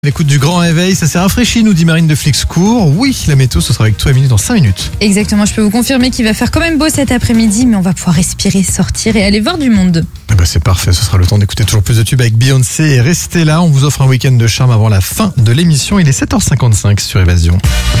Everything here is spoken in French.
L'écoute du grand réveil, ça s'est rafraîchi, nous dit Marine de Flixcourt. Oui, la météo, ce sera avec toi, Émilie, dans 5 minutes. Exactement, je peux vous confirmer qu'il va faire quand même beau cet après-midi, mais on va pouvoir respirer, sortir et aller voir du monde. C'est parfait, ce sera le temps d'écouter toujours plus de tubes avec Beyoncé. Et restez là, on vous offre un week-end de charme avant la fin de l'émission. Il est 7h55 sur Évasion.